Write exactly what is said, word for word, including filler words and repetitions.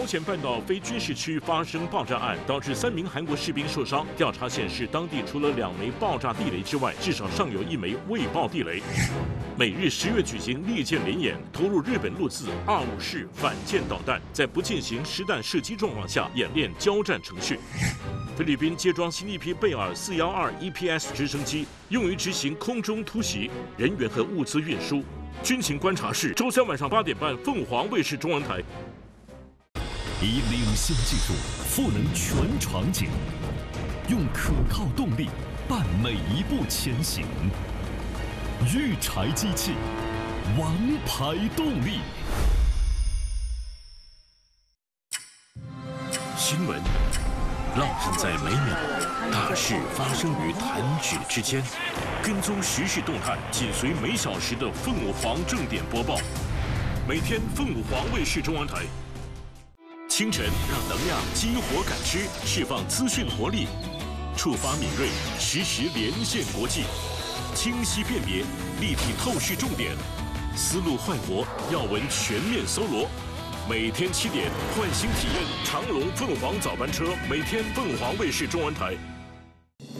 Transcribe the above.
朝鲜半岛非军事区发生爆炸案，导致三名韩国士兵受伤。调查显示，当地除了两枚爆炸地雷之外，至少尚有一枚未爆地雷。美日十月举行利剑联演，投入日本陆自二五式反舰导弹，在不进行实弹射击状况下演练交战程序。菲律宾接装新一批贝尔四幺二 E P S 直升机，用于执行空中突袭、人员和物资运输。军情观察室，周三晚上八点半，凤凰卫视中文台。 以领先技术赋能全场景，用可靠动力伴每一步前行。育柴机器，王牌动力。 新闻浪漫在每秒，大事发生于弹指之间。跟踪时事动态，紧随每小时的凤凰正点播报。每天凤凰卫视中文台。清晨让能量激活感知，释放资讯活力，触发敏锐，实时连线国际，清晰辨别，立体透视重点，思路焕活，要闻全面搜罗。每天七点，唤醒体验长龙凤凰早班车，每天凤凰卫视中文台。